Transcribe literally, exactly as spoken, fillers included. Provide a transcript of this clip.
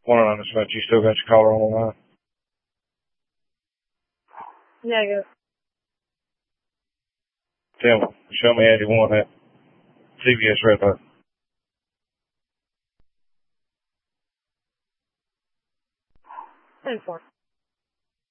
One on this much. You still got your collar on the line? Yeah, I go. Tell me. Show me how you want that. C V S red light. ten four.